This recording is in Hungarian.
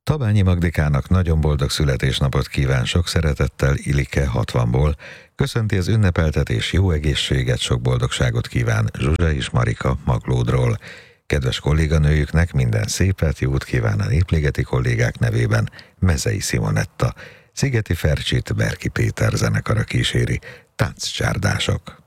Tabányi Magdikának nagyon boldog születésnapot kíván sok szeretettel Ilike 60-ból. Köszönti az ünnepeltetés, jó egészséget, sok boldogságot kíván Zsuzsa és Marika Maglódról. Kedves kolléganőjüknek minden szépet, jót kíván a népligeti kollégák nevében Mezei Simonetta. Szigeti Fercsit Berki Péter zenekara kíséri. Tánccsárdások.